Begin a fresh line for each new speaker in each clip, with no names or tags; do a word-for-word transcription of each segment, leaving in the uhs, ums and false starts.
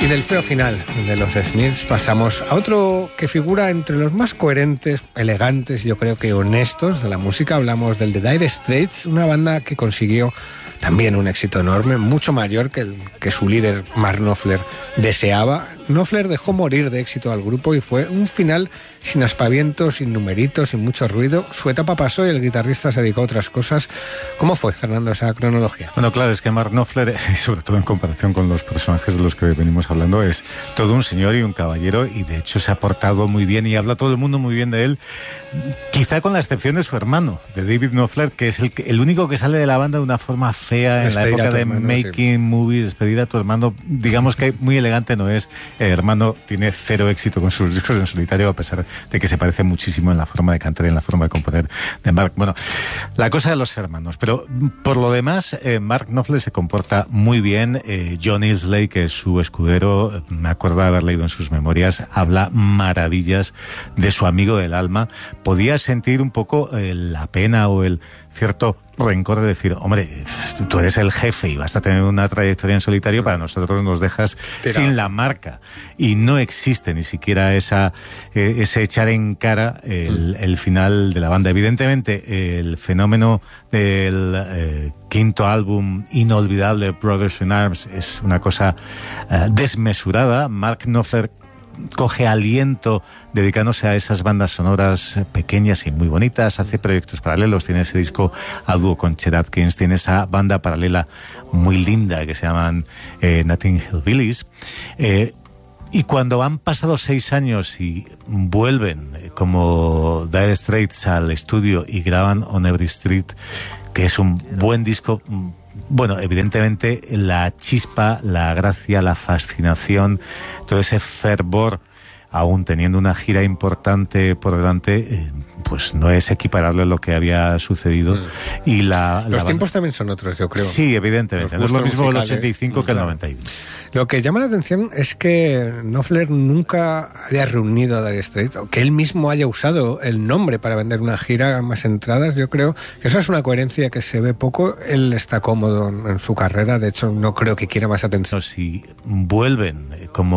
Y del feo final de los Smiths pasamos a otro que figura entre los más coherentes, elegantes, yo creo que honestos de la música. Hablamos del The Dire Straits, una banda que consiguió también un éxito enorme, mucho mayor que el que su líder Mark Knopfler deseaba. Knopfler dejó morir de éxito al grupo y fue un final sin aspavientos, sin numeritos, sin mucho ruido. Su etapa pasó y el guitarrista se dedicó a otras cosas. ¿Cómo fue, Fernando, esa cronología?
Bueno, claro, es que Mark Knopfler, sobre todo en comparación con los personajes de los que venimos hablando, es todo un señor y un caballero, y de hecho se ha portado muy bien y habla todo el mundo muy bien de él, quizá con la excepción de su hermano, de David Knopfler, que es el, el único que sale de la banda de una forma fea en la época de hermano, Making sí. Movies, Despedir a tu hermano. Digamos que muy elegante no es. El hermano tiene cero éxito con sus discos en solitario, a pesar de que se parece muchísimo en la forma de cantar y en la forma de componer de Mark. Bueno, la cosa de los hermanos. Pero por lo demás, eh, Mark Knopfler se comporta muy bien. Eh, John Illsley, que es su escudero, me acuerdo de haber leído en sus memorias, habla maravillas de su amigo del alma. Podía sentir un poco eh, la pena o el cierto rencor de decir, hombre, tú eres el jefe y vas a tener una trayectoria en solitario, para nosotros nos dejas Tirado. sin la marca. Y no existe ni siquiera esa eh, ese echar en cara el, mm. el final de la banda. Evidentemente, el fenómeno del eh, quinto álbum inolvidable, Brothers in Arms, es una cosa eh, desmesurada. Mark Knopfler coge aliento dedicándose a esas bandas sonoras pequeñas y muy bonitas, hace proyectos paralelos, tiene ese disco a dúo con Chet Atkins, tiene esa banda paralela muy linda que se llaman eh, Notting Hill Billies, eh, y cuando han pasado seis años y vuelven eh, como Dire Straits al estudio y graban On Every Street, que es un buen disco. Bueno, evidentemente la chispa, la gracia, la fascinación, todo ese fervor, aún teniendo una gira importante por delante, eh, pues no es equiparable a lo que había sucedido. Mm. Y la,
Los
la
tiempos
banda...
también son otros, yo creo.
Sí, evidentemente. No es lo mismo el ochenta y cinco claro. que el noventa y uno.
Lo que llama la atención es que Knopfler nunca haya reunido a Dire Straits, o que él mismo haya usado el nombre para vender una gira, más entradas. Yo creo que eso es una coherencia que se ve poco. Él está cómodo en, en su carrera, de hecho no creo que quiera más atención.
Si vuelven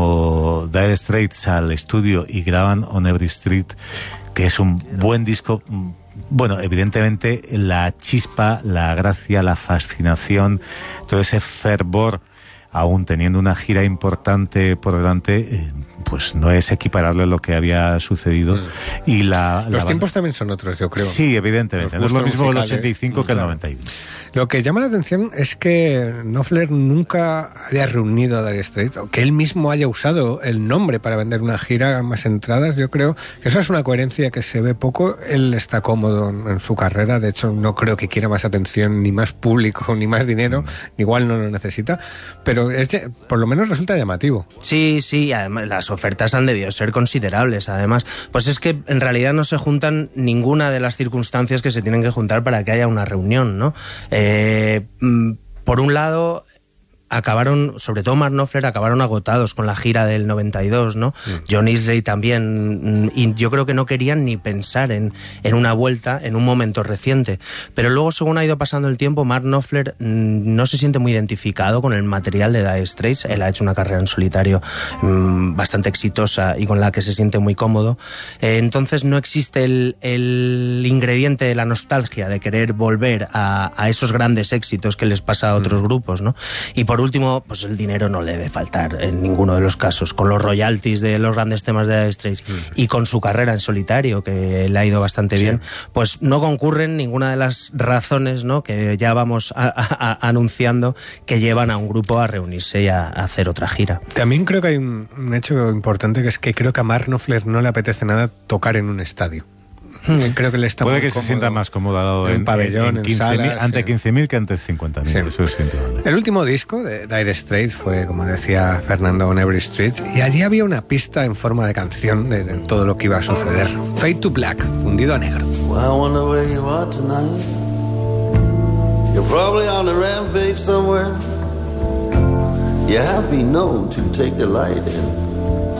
como Dire Straits al estudio y graban On Every Street, que es un buen disco. Bueno, evidentemente la chispa, la gracia, la fascinación, todo ese fervor, aún teniendo una gira importante por delante, eh, pues no es equiparable a lo que había sucedido. Mm. Y la,
Los
la
tiempos
banda...
también son otros, yo creo.
Sí, evidentemente. No es lo mismo el ochenta y cinco que el noventa y uno.
Lo que llama la atención es que Knopfler nunca haya reunido a Dire Straits, o que él mismo haya usado el nombre para vender una gira, más entradas. Yo creo que eso es una coherencia que se ve poco. Él está cómodo en, en su carrera, de hecho no creo que quiera más atención, ni más público, ni más dinero. Mm. Igual no lo necesita, pero es, por lo menos resulta llamativo.
Sí, sí, además las ofertas han debido ser considerables. Además, pues es que en realidad no se juntan ninguna de las circunstancias que se tienen que juntar para que haya una reunión, ¿no? Eh, por un lado, acabaron, sobre todo Mark Knopfler, acabaron agotados con la gira del noventa y dos, ¿no? Mm. John Illsley también, y yo creo que no querían ni pensar en, en una vuelta en un momento reciente. Pero luego, según ha ido pasando el tiempo, Mark Knopfler mmm, no se siente muy identificado con el material de Dire Straits. Él ha hecho una carrera en solitario mmm, bastante exitosa y con la que se siente muy cómodo. Eh, entonces no existe el, el ingrediente de la nostalgia de querer volver a, a esos grandes éxitos que les pasa a otros mm. grupos, ¿no? Y por Por último, pues el dinero no le debe faltar en ninguno de los casos. Con los royalties de los grandes temas de Dire Straits mm. y con su carrera en solitario, que le ha ido bastante sí. bien, pues no concurren ninguna de las razones, ¿no?, que ya vamos a, a, a, anunciando, que llevan a un grupo a reunirse y a, a hacer otra gira.
También creo que hay un, un hecho importante, que es que creo que a Mark Knopfler no le apetece nada tocar en un estadio. Creo que le está
Puede que se sienta más cómodo en,
en pabellón, en, en quince mil,
salas, ante
sí.
quince mil que ante cincuenta mil. Sí. Eso es indudable.
El último disco de Dire Straits fue, como decía Fernando, On Every Street, y allí había una pista en forma de canción de, de todo lo que iba a suceder. Fade to Black, fundido a negro.
Well, I wonder where you are tonight. You're probably on a rampage somewhere. You have been known to take delight in